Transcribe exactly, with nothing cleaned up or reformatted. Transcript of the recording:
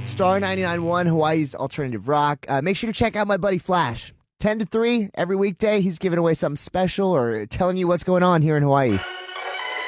Star ninety-nine point one, Hawaii's alternative rock. Uh, make sure to check out my buddy Flash. ten to three every weekday. He's giving away something special or telling you what's going on here in Hawaii.